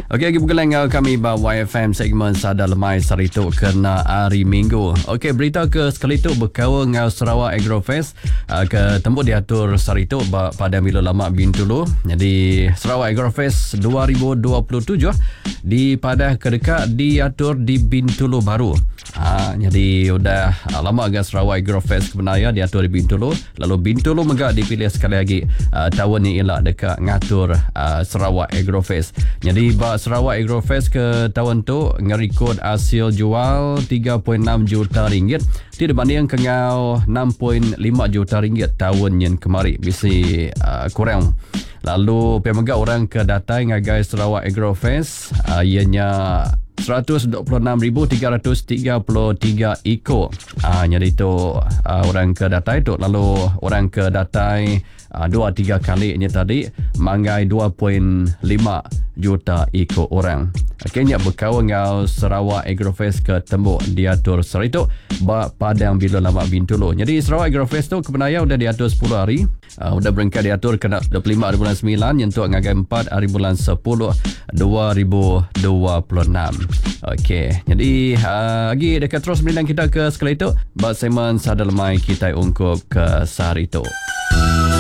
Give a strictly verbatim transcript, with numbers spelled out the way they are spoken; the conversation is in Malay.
Okey, lagi bergelang kami bawa Y F M segmen Sada Lemai Sarito kena hari Minggu. Okey, berita ke sekali tu berkawan dengan Sarawak Agrofest uh, ke tempat diatur Sarito pada Milo Lama Bintulu. Jadi Sarawak Agrofest dua ribu dua puluh tujuh di Padah Kedekat diatur di Bintulu baru. Ha, jadi udah lama agak Sarawak Agrofest kebenaya diatur di Bintulu. Lalu Bintulu megak dipilih sekali lagi uh, tahun ni ialah dekat ngatur uh, Sarawak Agrofest. Jadi ba Sarawak Agrofest ke tahun tu ngerekod hasil jual tiga perpuluhan enam juta ringgit tidak banding dengan enam perpuluhan lima juta ringgit tahun yang kemarin. Bisi uh, kurang. Lalu pemegak orang ke data ngagai Sarawak Agrofest uh, ianya seratus dua puluh enam ribu tiga ratus tiga puluh tiga ekor. Ah, jadi itu uh, orang ke data itu. Lalu orang ke data uh, dua tiga kali ini tadi manggai dua perpuluhan lima juta ekor orang. Akhirnya berkawan dengan Sarawak Agrofest ke tembok diatur Sarito ba Padang Bila Lama Bintulu. Jadi Sarawak Agrofest tu kebenaya udah diatur sepuluh hari. Uh, udah berangkat diatur kena dua puluh lima hari bulan sembilan yang tu ngagai empat hari bulan sepuluh dua ribu dua puluh enam. Okey, jadi uh, lagi dekat terus berikan kita ke sekali itu. Buat segmen Sada Lemai kita ungkup ke Sarito.